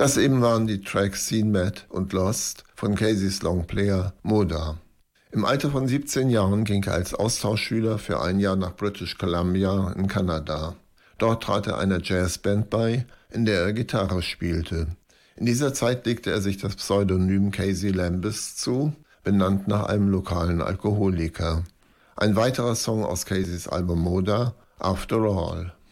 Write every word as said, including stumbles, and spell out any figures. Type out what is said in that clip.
Das eben waren die Tracks Seen Mad und Lost von Caseys Longplayer Moda. Im Alter von siebzehn Jahren ging er als Austauschschüler für ein Jahr nach British Columbia in Kanada. Dort trat er einer Jazzband bei, in der er Gitarre spielte. In dieser Zeit legte er sich das Pseudonym Casey Lambis zu, benannt nach einem lokalen Alkoholiker. Ein weiterer Song aus Caseys Album Moda, After All.